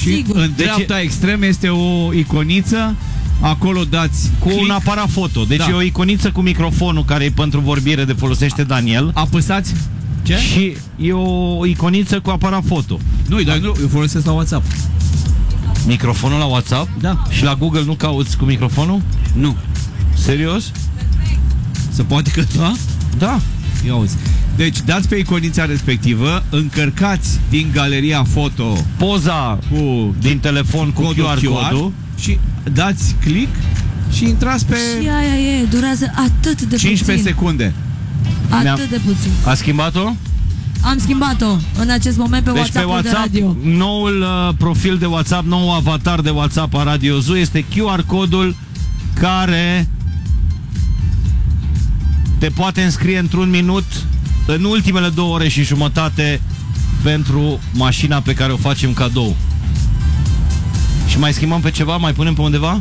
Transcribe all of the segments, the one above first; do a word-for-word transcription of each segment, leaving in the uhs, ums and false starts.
Și în dreapta deci, extrem este o iconiță. Acolo dați cu click. un aparat foto. Deci Da. e o iconiță cu microfonul care e pentru vorbire, de folosește Daniel. Apăsați. Ce? Și e o iconiță cu aparat foto. Nu, dar nu, eu folosesc la WhatsApp. Microfonul la WhatsApp? Da. Și la Google nu cauți cu microfonul? Nu. Serios? Se poate că da? Da. Ia uzi. Deci dați pe iconița respectivă, încărcați din galeria foto poza cu, din telefon cu Q R codul și dați click și intrați pe Și aia e, durează atât de cincisprezece puțin. secunde. Atât de puțin. A schimbat-o? Am schimbat-o în acest moment pe deci WhatsApp, pe WhatsApp, de radio. noul uh, profil de WhatsApp, nou avatar de WhatsApp a Radio Zoo este Q R codul care te poate înscrie într-un minut în ultimele două ore și jumătate pentru mașina pe care o facem cadou. Și mai schimbăm pe ceva? Mai punem pe undeva?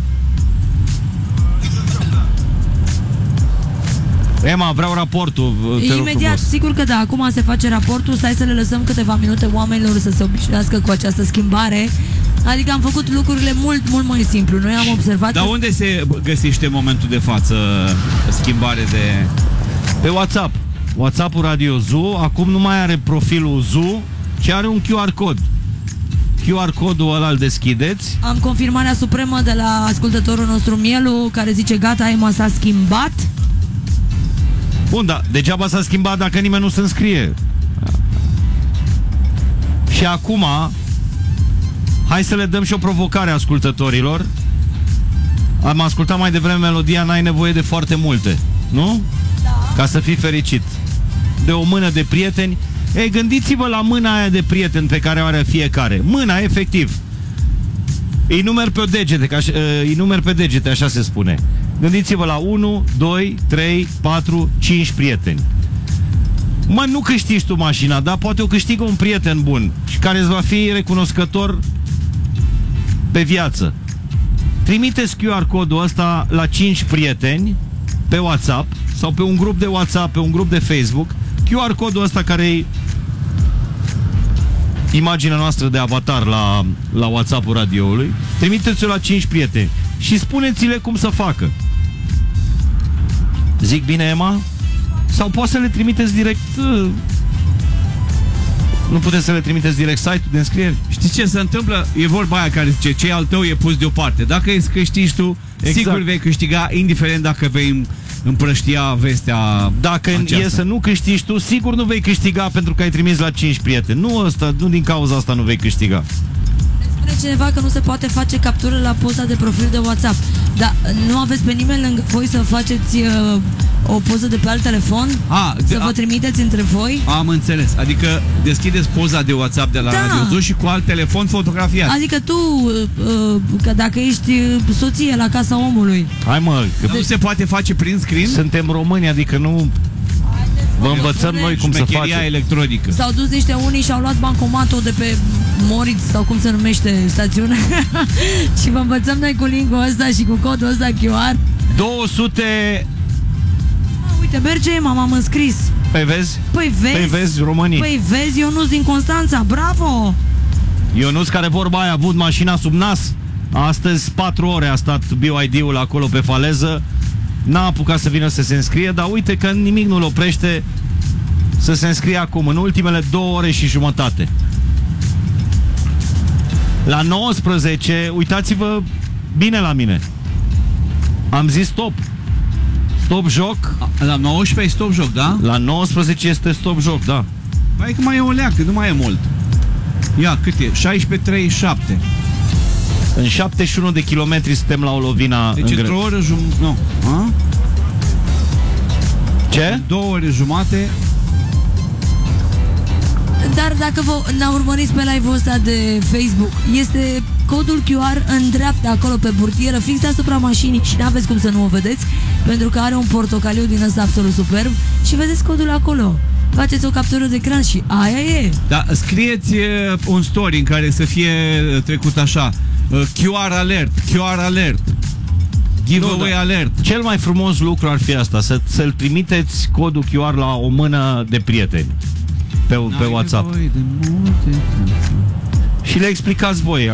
Emma, vreau raportul. Te rog Imediat, frumos. sigur că da, acum se face raportul. Stai să le lăsăm câteva minute oamenilor să se obișnuiască cu această schimbare. Adică am făcut lucrurile mult, mult mai simplu. Noi am observat. Dar că... unde se găsește în momentul de față schimbare de... Pe WhatsApp. WhatsApp-ul Radio Zoo acum nu mai are profilul Zoo, ci are un Q R cod. Q R codul ăla îl deschideți. Am confirmarea supremă de la ascultătorul nostru Mielu, care zice gata, Emma s-a schimbat. Bun, da, degeaba s-a schimbat dacă nimeni nu se înscrie. Și acum hai să le dăm și o provocare ascultătorilor. Am ascultat mai devreme melodia N-ai nevoie de foarte multe, nu? Da. Ca să fii fericit. De o mână de prieteni. Ei, gândiți-vă la mâna aia de prieten pe care o are fiecare. Mâna, efectiv. Îi numeri pe degete, ca, îi numeri pe degete, așa se spune. Gândiți-vă la unu, doi, trei, patru, cinci prieteni. Mă, nu câștigi tu mașina, dar poate o câștigă un prieten bun și care îți va fi recunoscător pe viață. Trimiteți Q R codul ăsta la cinci prieteni pe WhatsApp sau pe un grup de WhatsApp, pe un grup de Facebook. Q R codul ăsta care e imaginea noastră de avatar la, la WhatsApp-ul radioului. Trimiteți-o la cinci prieteni și spuneți-le cum să facă. Zic bine, Emma? Sau poți să le trimiteți direct... Uh, nu puteți să le trimiteți direct site-ul de înscrieri? Știi ce se întâmplă? E vorba aia care zice, ce al tău e pus deoparte. Dacă îi câștigi tu, exact. Sigur vei câștiga, indiferent dacă vei împrăștia vestea. Dacă aceasta. E să nu câștigi tu, sigur nu vei câștiga pentru că ai trimis la cinci prieteni. Nu ăsta, nu din cauza asta nu vei câștiga. Ne spune cineva că nu se poate face captură la poza de profil de WhatsApp. Dar nu aveți pe nimeni lângă voi să faceți uh, o poză de pe alt telefon? A, să de, vă trimiteți între voi? Am înțeles. Adică deschideți poza de WhatsApp de la da. Radio Zoo și cu alt telefon fotografiați. Adică tu, uh, că dacă ești soție la casa omului. Hai mă, că nu se poate face prin screen? Suntem români, adică nu... Vă învățăm noi cum să facem. Electronică. S-au dus niște unii și au luat bancomatul de pe Moritz sau cum se numește stațiunea și vă învățăm noi cu linkul ăsta și cu codul ăsta Q R. două sute... A, uite, merge, m-am înscris. Păi vezi? Păi vezi? Păi vezi, românii. Păi vezi, Ionuț din Constanța, bravo! Ionuț, care vorba aia a avut mașina sub nas. Astăzi patru ore a stat B Y D-ul acolo pe faleză. N-a apucat să vină să se înscrie, dar uite că nimic nu-l oprește să se înscrie acum, în ultimele două ore și jumătate. La nouăsprezece, uitați-vă bine la mine. Am zis stop. Stop joc. La nouăsprezece stop joc, da? La nouăsprezece este stop joc, da. Mai că mai e o leacă, nu mai e mult. Ia, cât e? șaisprezece treizeci și șapte. În șaptezeci și unu de kilometri suntem la Olovina. Deci într-o oră jumătate. Nu. A? Ce? Două ore jumate. Dar dacă vă ne urmăriți pe live-ul ăsta de Facebook, este codul Q R în dreapta, acolo pe burtieră, fix deasupra mașinii și n-aveți cum să nu o vedeți, pentru că are un portocaliu din ăsta absolut superb și vedeți codul acolo. Faceți o captură de ecran și aia e. Da, scrieți uh, un story în care să fie trecut așa uh, Q R alert, Q R alert, giveaway da. alert. Cel mai frumos lucru ar fi asta, să, să-l trimiteți codul Q R la o mână de prieteni pe, pe WhatsApp. Și le explicați voi